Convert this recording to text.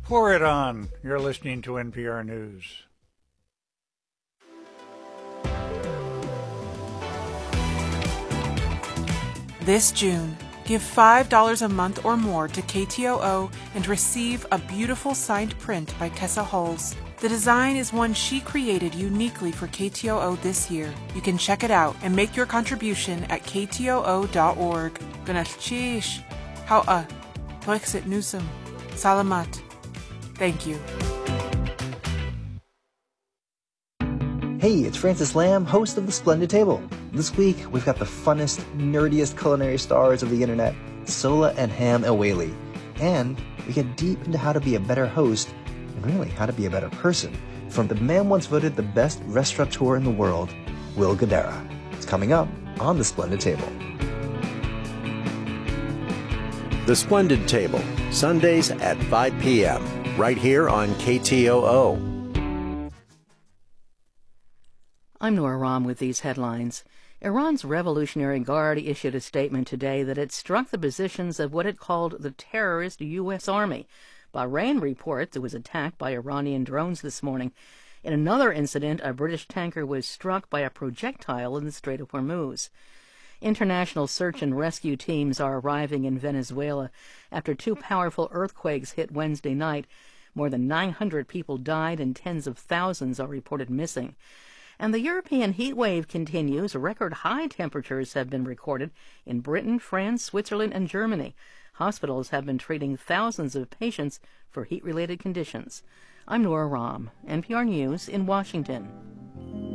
Pour it on. You're listening to NPR News. This June, give $5 a month or more to KTOO and receive a beautiful signed print by Tessa Holes. The design is one she created uniquely for KTOO this year. You can check it out and make your contribution at ktoo.org. Ganashish, Ha'a, Brexit Newsom, Salamat. Thank you. Hey, it's Francis Lamb, host of The Splendid Table. This week, we've got the funnest, nerdiest culinary stars of the internet, Sola and Ham Awali. And we get deep into how to be a better host, and really how to be a better person, from the man once voted the best restaurateur in the world, Will Guidara. It's coming up on The Splendid Table. The Splendid Table, Sundays at 5 p.m., right here on KTOO. I'm Nora Rahm with these headlines. Iran's Revolutionary Guard issued a statement today that it struck the positions of what it called the terrorist U.S. Army. Bahrain reports it was attacked by Iranian drones this morning. In another incident, a British tanker was struck by a projectile in the Strait of Hormuz. International search and rescue teams are arriving in Venezuela after two powerful earthquakes hit Wednesday night. More than 900 people died and tens of thousands are reported missing. And the European heat wave continues. Record high temperatures have been recorded in Britain, France, Switzerland, and Germany. Hospitals have been treating thousands of patients for heat-related conditions. I'm Nora Rahm, NPR News in Washington.